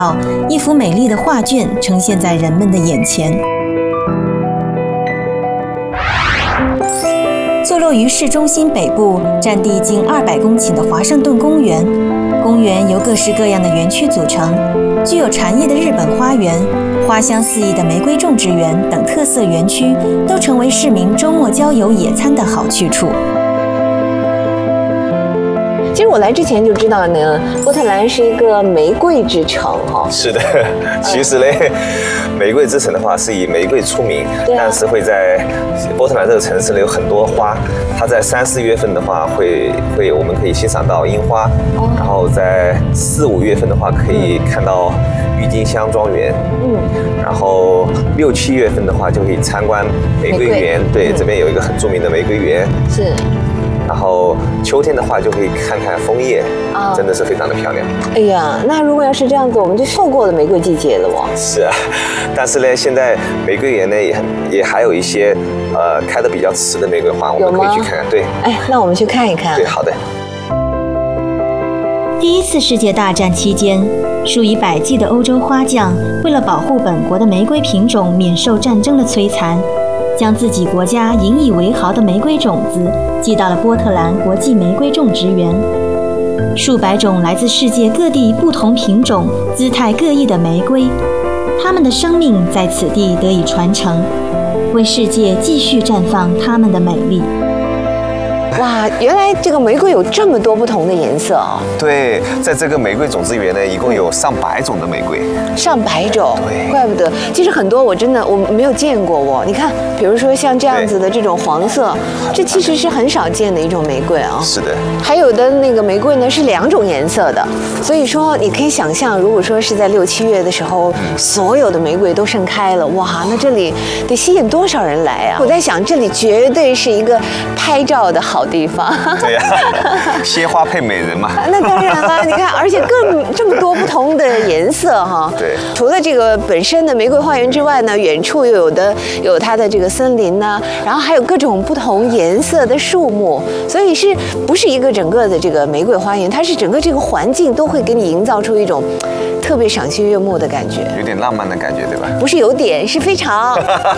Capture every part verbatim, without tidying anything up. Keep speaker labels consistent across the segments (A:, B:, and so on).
A: 一幅美丽的画卷呈现在人们的眼前。坐落于市中心北部，占地近二百公顷的华盛顿公园，公园由各式各样的园区组成，具有禅意的日本花园、花香四溢的玫瑰种植园等特色园区，都成为市民周末郊游野餐的好去处。
B: 其实我来之前就知道呢，波特兰是一个玫瑰之城哈。
C: 是的，其实呢，嗯、玫瑰之城的话是以玫瑰出名，
B: 对啊、
C: 但是会在波特兰这个城市呢有很多花，它在三四月份的话会会我们可以欣赏到樱花，哦、然后在四五月份的话可以看到郁金香庄园，嗯，然后六七月份的话就可以参观玫瑰园，对，嗯、这边有一个很著名的玫瑰园，
B: 是。
C: 然后秋天的话就可以看看枫叶，啊，真的是非常的漂亮。
B: 哎呀，那如果要是这样子，我们就错过了玫瑰季节了哦。
C: 是啊，但是呢，现在玫瑰园呢也很也还有一些呃开得比较迟的玫瑰花，我们可以去看看。对，
B: 哎，那我们去看一看。
C: 对，好的。
A: 第一次世界大战期间，数以百计的欧洲花匠为了保护本国的玫瑰品种免受战争的摧残，将自己国家引以为豪的玫瑰种子寄到了波特兰国际玫瑰种植园。数百种来自世界各地不同品种、姿态各异的玫瑰，它们的生命在此地得以传承，为世界继续绽放它们的美丽。
B: 哇，原来这个玫瑰有这么多不同的颜色哦！
C: 对，在这个玫瑰种植园呢，一共有上百种的玫瑰，
B: 上百种，
C: 对，
B: 怪不得。其实很多我真的我没有见过哦。你看，比如说像这样子的这种黄色，这其实是很少见的一种玫瑰啊、哦。
C: 是的。
B: 还有的那个玫瑰呢是两种颜色的，所以说你可以想象，如果说是在六七月的时候，嗯、所有的玫瑰都盛开了，哇，那这里得吸引多少人来啊！我在想，这里绝对是一个拍照的好地方。
C: 对呀、啊，鲜花配美人嘛。
B: 那当然了，你看，而且更这么多不同的颜色哈。
C: 对。
B: 除了这个本身的玫瑰花园之外呢，远处又有的有它的这个森林呢，然后还有各种不同颜色的树木，所以是不是一个整个的这个玫瑰花园？它是整个这个环境都会给你营造出一种特别赏心悦目的感觉，
C: 有点浪漫的感觉，对吧？
B: 不是有点，是非常。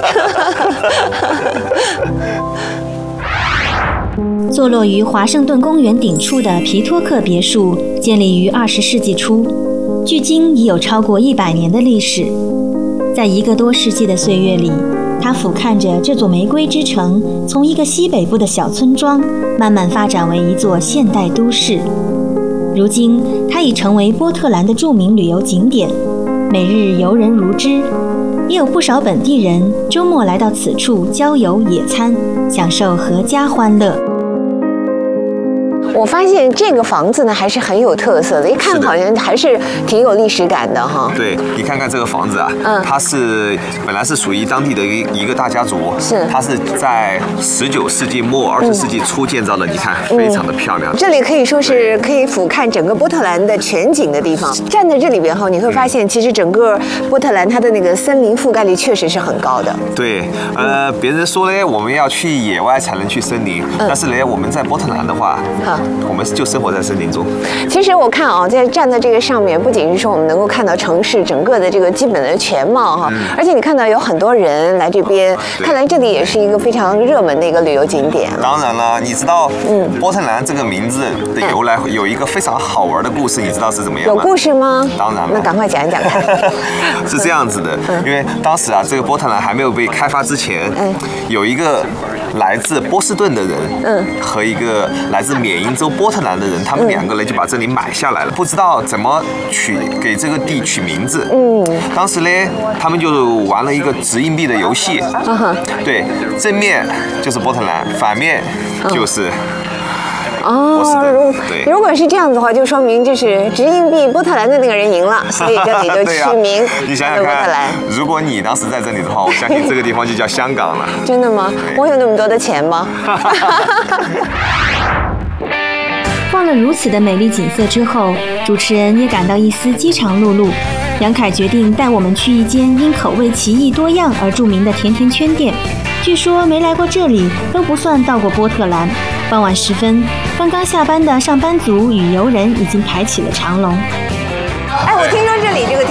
A: 坐落于华盛顿公园顶处的皮托克别墅，建立于二十世纪初，距今已有超过一百年的历史。在一个多世纪的岁月里，它俯瞰着这座玫瑰之城，从一个西北部的小村庄，慢慢发展为一座现代都市。如今，它已成为波特兰的著名旅游景点，每日游人如织。也有不少本地人周末来到此处郊游野餐，享受阖家欢乐。
B: 我发现这个房子呢还是很有特色的，一看好像还是挺有历史感的哈。
C: 对，你看看这个房子啊，嗯，它是本来是属于当地的一一个大家族，是，它是在十九世纪末二十世纪初建造的，你看非常的漂亮。
B: 这里可以说是可以俯瞰整个波特兰的全景的地方。站在这里边后，你会发现其实整个波特兰它的那个森林覆盖率确实是很高的。
C: 对，呃，别人说呢，我们要去野外才能去森林，但是呢，我们在波特兰的话，好。我们就生活在森林中。
B: 其实我看啊，在站在这个上面，不仅是说我们能够看到城市整个的这个基本的全貌哈，嗯、而且你看到有很多人来这边，看来这里也是一个非常热门的一个旅游景点。
C: 当然了，你知道，嗯，波特兰这个名字的由来有一个非常好玩的故事，你知道是怎么样吗？
B: 有故事吗？
C: 当然了，
B: 那赶快讲一讲看。
C: 是这样子的，因为当时啊，这个波特兰还没有被开发之前，嗯，有一个来自波士顿的人，嗯，和一个来自缅因州波特兰的人，他们两个人就把这里买下来了，不知道怎么取给这个地取名字。嗯，当时呢，他们就玩了一个掷硬币的游戏。Uh-huh. 对，正面就是波特兰，反面就是。
B: 哦，如如果是这样子的话，就说明就是掷硬币波特兰的那个人赢了，所以这里就取名
C: 你想想看，如果你当时在这里的话，我相信这个地方就叫香港了。
B: 真的吗？我有那么多的钱吗？
A: 逛了如此的美丽景色之后，主持人也感到一丝饥肠辘辘。杨凯决定带我们去一间因口味奇异多样而著名的甜甜圈店。据说没来过这里都不算到过波特兰。傍晚时分，刚刚下班的上班族与游人已经排起了长龙。
B: 哎，我听说这里这个